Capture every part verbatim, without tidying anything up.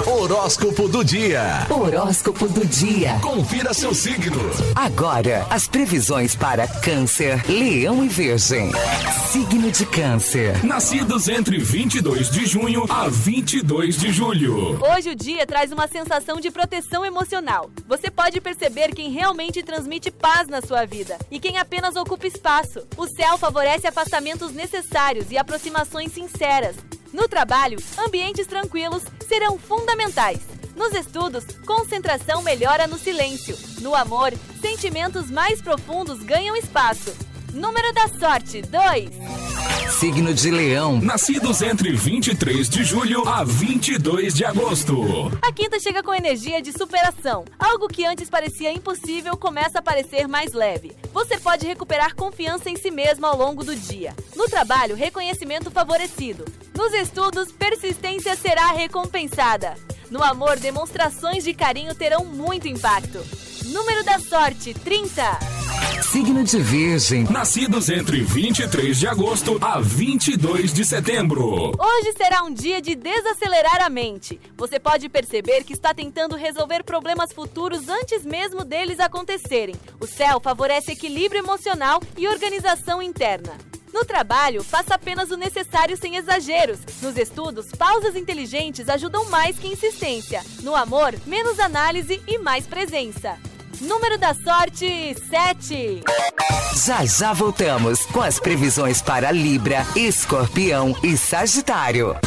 Horóscopo do dia. Horóscopo do dia. Confira seu signo. Agora, as previsões para Câncer, Leão e Virgem. Signo de Câncer. Nascidos entre vinte e dois de junho a vinte e dois de julho. Hoje o dia traz uma sensação de proteção emocional. Você pode perceber quem realmente transmite paz na sua vida e quem apenas ocupa espaço. O céu favorece afastamentos necessários e aproximações sinceras. No trabalho, ambientes tranquilos serão fundamentais. Nos estudos, concentração melhora no silêncio. No amor, sentimentos mais profundos ganham espaço. Número da sorte, dois. Signo de Leão. Nascidos entre vinte e três de julho a vinte e dois de agosto. A quinta chega com energia de superação. Algo que antes parecia impossível começa a parecer mais leve. Você pode recuperar confiança em si mesmo ao longo do dia. No trabalho, reconhecimento favorecido. Nos estudos, persistência será recompensada. No amor, demonstrações de carinho terão muito impacto. Número da sorte, trinta. Signo de Virgem. Nascidos entre vinte e três de agosto a vinte e dois de setembro. Hoje será um dia de desacelerar a mente. Você pode perceber que está tentando resolver problemas futuros antes mesmo deles acontecerem. O céu favorece equilíbrio emocional e organização interna. No trabalho, faça apenas o necessário sem exageros. Nos estudos, pausas inteligentes ajudam mais que insistência. No amor, menos análise e mais presença. Número da sorte, sete. Já já voltamos com as previsões para Libra, Escorpião e Sagitário.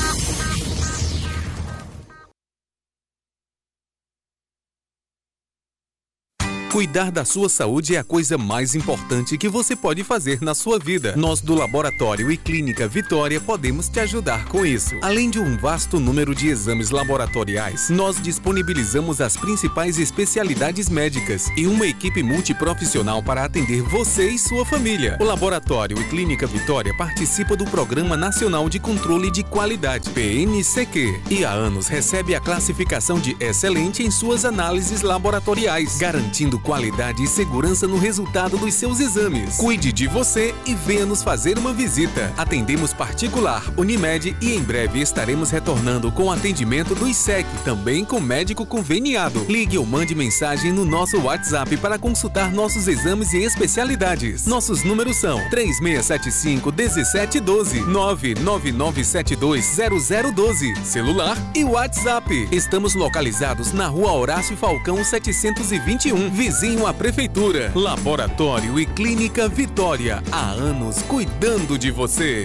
Cuidar da sua saúde é a coisa mais importante que você pode fazer na sua vida. Nós do Laboratório e Clínica Vitória podemos te ajudar com isso. Além de um vasto número de exames laboratoriais, nós disponibilizamos as principais especialidades médicas e uma equipe multiprofissional para atender você e sua família. O Laboratório e Clínica Vitória participa do Programa Nacional de Controle de Qualidade, P N C Q, e há anos recebe a classificação de excelente em suas análises laboratoriais, garantindo qualidade e segurança no resultado dos seus exames. Cuide de você e venha nos fazer uma visita. Atendemos particular, Unimed e em breve estaremos retornando com atendimento do I S E C, também com médico conveniado. Ligue ou mande mensagem no nosso WhatsApp para consultar nossos exames e especialidades. Nossos números são três seis sete cinco, um sete um dois, nove nove nove sete dois zero zero um dois, celular e WhatsApp. Estamos localizados na Rua Horácio Falcão setecentos e vinte e um, vizinho à Prefeitura. Laboratório e Clínica Vitória, há anos cuidando de você.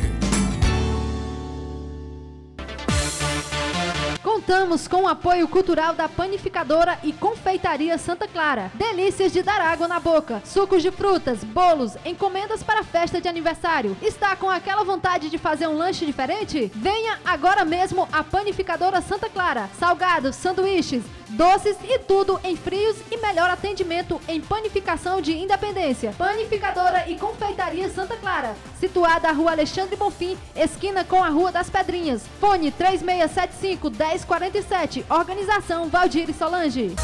Contamos com o apoio cultural da Panificadora e Confeitaria Santa Clara. Delícias de dar água na boca, sucos de frutas, bolos, encomendas para festa de aniversário. Está com aquela vontade de fazer um lanche diferente? Venha agora mesmo à Panificadora Santa Clara. Salgados, sanduíches, doces e tudo em frios e melhor atendimento em panificação de Independência. Panificadora e Confeitaria Santa Clara, situada na Rua Alexandre Bonfim, esquina com a Rua das Pedrinhas. Fone três seis sete cinco, um zero quatro sete. Organização Valdir e Solange.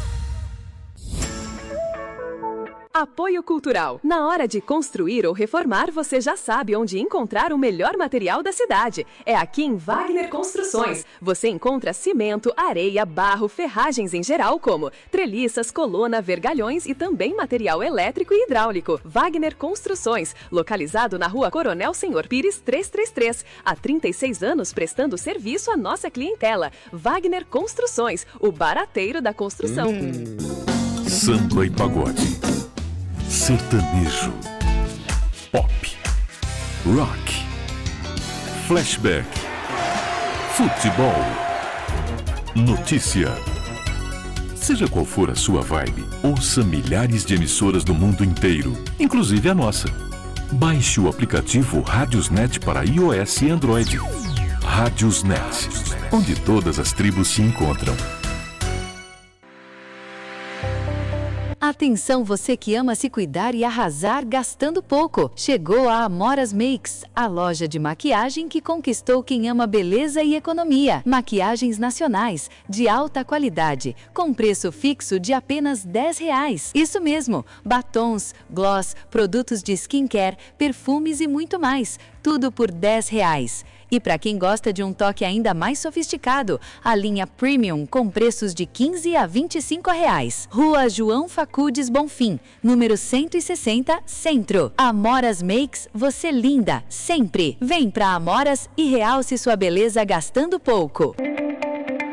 Apoio Cultural. Na hora de construir ou reformar, você já sabe onde encontrar o melhor material da cidade. É aqui em Wagner Construções. Você encontra cimento, areia, barro, ferragens em geral, como treliças, coluna, vergalhões e também material elétrico e hidráulico. Wagner Construções, localizado na Rua Coronel Senhor Pires trezentos e trinta e três. Há trinta e seis anos prestando serviço à nossa clientela. Wagner Construções, o barateiro da construção. Hum. Samba e pagode. Sertanejo, pop, rock, flashback, futebol, notícia. Seja qual for a sua vibe, ouça milhares de emissoras do mundo inteiro, inclusive a nossa. Baixe o aplicativo Radiosnet para iOS e Android. Radiosnet, onde todas as tribos se encontram. Atenção, você que ama se cuidar e arrasar gastando pouco. Chegou a Amoras Makes, a loja de maquiagem que conquistou quem ama beleza e economia. Maquiagens nacionais, de alta qualidade, com preço fixo de apenas dez reais. Isso mesmo, batons, gloss, produtos de skincare, perfumes e muito mais. Tudo por dez reais. E para quem gosta de um toque ainda mais sofisticado, a linha Premium com preços de quinze a vinte e cinco reais. Rua João Facudes Bonfim, número cento e sessenta, Centro. Amoras Makes, você linda, sempre. Vem pra Amoras e realce sua beleza gastando pouco.